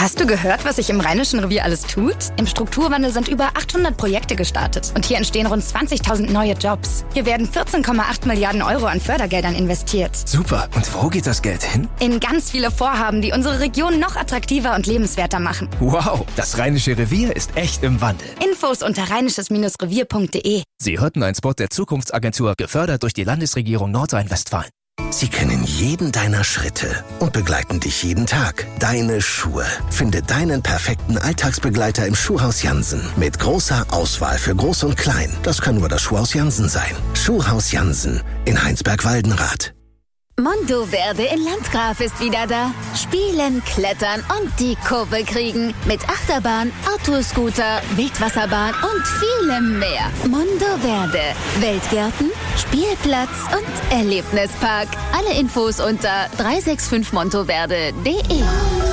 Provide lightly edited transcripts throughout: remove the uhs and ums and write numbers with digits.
Hast du gehört, was sich im Rheinischen Revier alles tut? Im Strukturwandel sind über 800 Projekte gestartet und hier entstehen rund 20.000 neue Jobs. Hier werden 14,8 Milliarden Euro an Fördergeldern investiert. Super. Und wo geht das Geld hin? In ganz viele Vorhaben, die unsere Region noch attraktiver und lebenswerter machen. Wow, das Rheinische Revier ist echt im Wandel. Infos unter rheinisches-revier.de. Sie hörten einen Spot der Zukunftsagentur, gefördert durch die Landesregierung Nordrhein-Westfalen. Sie kennen jeden deiner Schritte und begleiten dich jeden Tag. Deine Schuhe. Finde deinen perfekten Alltagsbegleiter im Schuhhaus Jansen. Mit großer Auswahl für Groß und Klein. Das kann nur das Schuhhaus Jansen sein. Schuhhaus Jansen in Heinsberg-Waldenrath. Mondoverde in Landgraf ist wieder da. Spielen, klettern und die Kurve kriegen. Mit Achterbahn, Autoscooter, Wildwasserbahn und vielem mehr. Mondoverde. Weltgärten, Spielplatz und Erlebnispark. Alle Infos unter 365montoverde.de.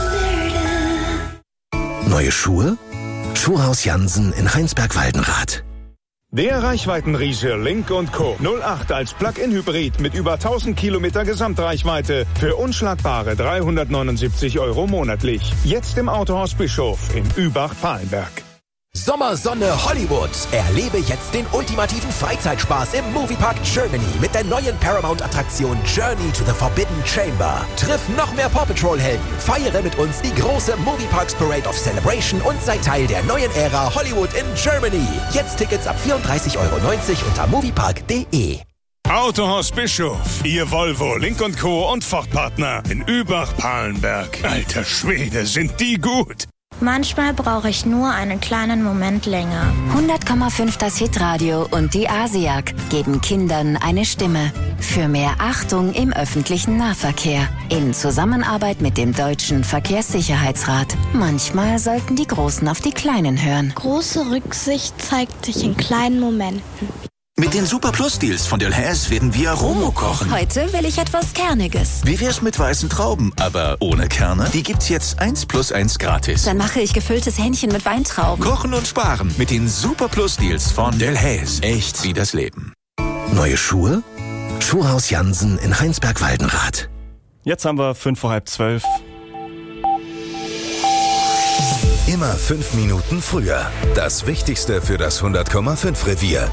Neue Schuhe? Schuhhaus Jansen in Heinsberg-Waldenrath. Der Reichweitenriese Lynk & Co. 08 als Plug-in-Hybrid mit über 1000 Kilometer Gesamtreichweite für unschlagbare 379 € monatlich. Jetzt im Autohaus Bischof in Übach-Palenberg. Sommersonne Hollywood. Erlebe jetzt den ultimativen Freizeitspaß im Moviepark Germany mit der neuen Paramount-Attraktion Journey to the Forbidden Chamber. Triff noch mehr Paw Patrol-Helden, feiere mit uns die große Movieparks Parade of Celebration und sei Teil der neuen Ära Hollywood in Germany. Jetzt Tickets ab 34,90 € unter moviepark.de. Autohaus Bischof, Ihr Volvo, Lynk & Co. und Ford-Partner in Übach-Palenberg. Alter Schwede, sind die gut! Manchmal brauche ich nur einen kleinen Moment länger. 100,5 das Hitradio und die ASIAG geben Kindern eine Stimme. Für mehr Achtung im öffentlichen Nahverkehr. In Zusammenarbeit mit dem Deutschen Verkehrssicherheitsrat. Manchmal sollten die Großen auf die Kleinen hören. Große Rücksicht zeigt sich in kleinen Momenten. Mit den Super Plus Deals von Delhaize werden wir Romo kochen. Heute will ich etwas Kerniges. Wie wär's mit weißen Trauben, aber ohne Kerne? Die gibt's jetzt 1+1 gratis. Dann mache ich gefülltes Hähnchen mit Weintrauben. Kochen und sparen mit den Super Plus Deals von Delhaize. Echt wie das Leben. Neue Schuhe? Schuhhaus Jansen in Heinsberg-Waldenrath. Jetzt haben wir 11:55. Immer 5 Minuten früher. Das Wichtigste für das 100,5 Revier.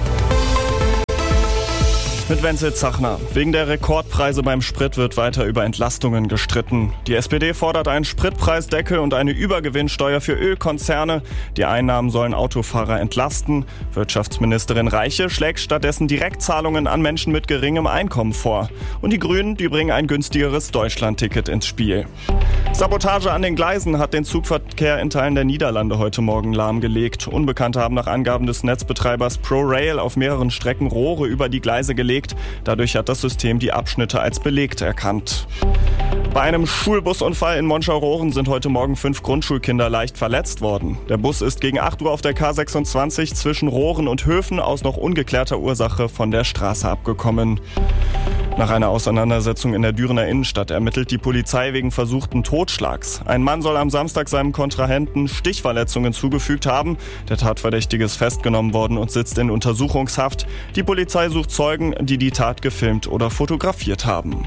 Mit Wenzel Zachner. Wegen der Rekordpreise beim Sprit wird weiter über Entlastungen gestritten. Die SPD fordert einen Spritpreisdeckel und eine Übergewinnsteuer für Ölkonzerne. Die Einnahmen sollen Autofahrer entlasten. Wirtschaftsministerin Reiche schlägt stattdessen Direktzahlungen an Menschen mit geringem Einkommen vor. Und die Grünen, die bringen ein günstigeres Deutschlandticket ins Spiel. Sabotage an den Gleisen hat den Zugverkehr in Teilen der Niederlande heute Morgen lahmgelegt. Unbekannte haben nach Angaben des Netzbetreibers ProRail auf mehreren Strecken Rohre über die Gleise gelegt. Dadurch hat das System die Abschnitte als belegt erkannt. Bei einem Schulbusunfall in Monschau-Rohren sind heute Morgen 5 Grundschulkinder leicht verletzt worden. Der Bus ist gegen 8 Uhr auf der K26 zwischen Rohren und Höfen aus noch ungeklärter Ursache von der Straße abgekommen. Nach einer Auseinandersetzung in der Dürener Innenstadt ermittelt die Polizei wegen versuchten Totschlags. Ein Mann soll am Samstag seinem Kontrahenten Stichverletzungen zugefügt haben. Der Tatverdächtige ist festgenommen worden und sitzt in Untersuchungshaft. Die Polizei sucht Zeugen, die die Tat gefilmt oder fotografiert haben.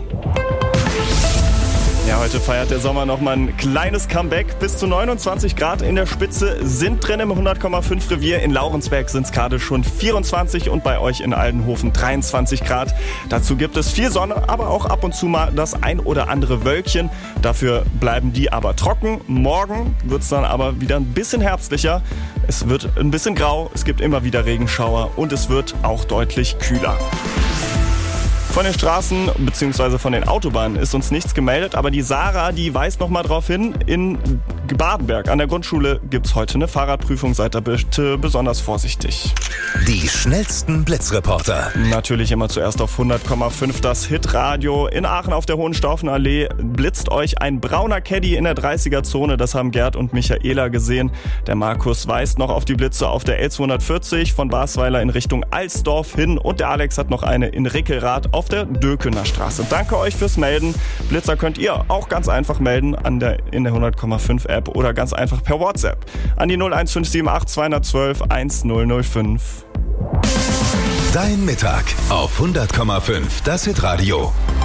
Ja, heute feiert der Sommer noch mal ein kleines Comeback. Bis zu 29 Grad in der Spitze sind drin im 100,5 Revier. In Laurensberg sind es gerade schon 24 und bei euch in Aldenhofen 23 Grad. Dazu gibt es viel Sonne, aber auch ab und zu mal das ein oder andere Wölkchen. Dafür bleiben die aber trocken. Morgen wird es dann aber wieder ein bisschen herbstlicher. Es wird ein bisschen grau, es gibt immer wieder Regenschauer und es wird auch deutlich kühler. Von den Straßen bzw. von den Autobahnen ist uns nichts gemeldet, aber die Sarah, die weist noch mal drauf hin, in Badenberg an der Grundschule gibt es heute eine Fahrradprüfung, seid da bitte besonders vorsichtig. Die schnellsten Blitzreporter. Natürlich immer zuerst auf 100,5 das Hitradio. In Aachen auf der Hohenstaufenallee blitzt euch ein brauner Caddy in der 30er-Zone, das haben Gerd und Michaela gesehen. Der Markus weist noch auf die Blitze auf der L240 von Basweiler in Richtung Alsdorf hin und der Alex hat noch eine in Rickelrath auf der Dökener Straße. Danke euch fürs Melden. Blitzer könnt ihr auch ganz einfach melden in der 100,5 App oder ganz einfach per WhatsApp an die 01578 212 1005. Dein Mittag auf 100,5 das Hitradio.